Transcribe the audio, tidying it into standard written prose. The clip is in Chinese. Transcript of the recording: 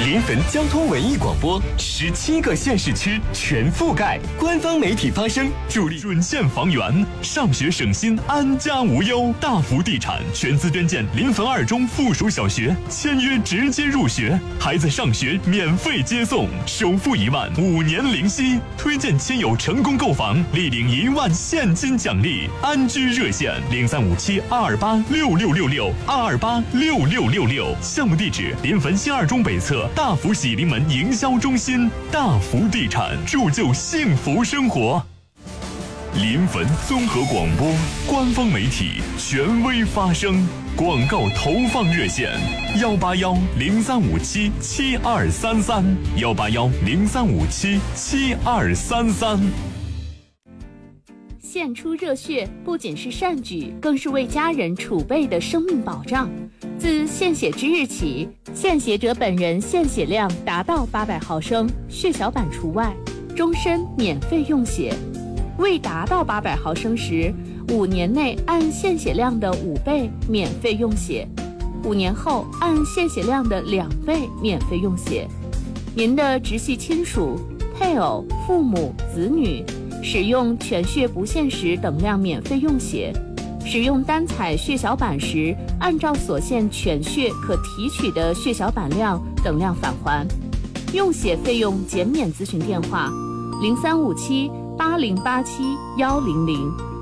临汾交通文艺广播，17个县市区全覆盖，官方媒体发声，助力准县房源，上学省心，安家无忧。大福地产全资捐建临汾2中附属小学，签约直接入学，孩子上学免费接送，首付1万，5年零息。推荐亲友成功购房，立领1万现金奖励。安居热线0357-228-6666，228-6666。项目地址：临汾新2中北侧大福喜临门营销中心。大福地产铸就幸福生活。临汾综合广播官方媒体，权威发声。广告投放热线：181-0357-7233，181-0357-7233。 献出热血不仅是善举，更是为家人储备的生命保障。自献血之日起，献血者本人献血量达到800毫升，血小板除外，终身免费用血。未达到800毫升时，5年内按献血量的5倍免费用血，5年后按献血量的2倍免费用血。您的直系亲属、配偶、父母、子女使用全血不限时等量免费用血，使用单采血小板时，按照所献全血可提取的血小板量等量返还。用血费用减免咨询电话：03578087-100。